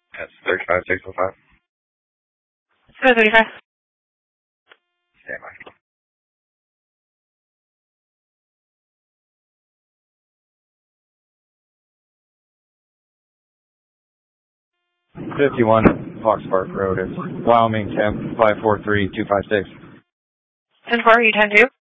That's 35605. 735. Stand by. 51 Fox Park Road. It's Wyoming Temp 543256. 10-4, you 10-2?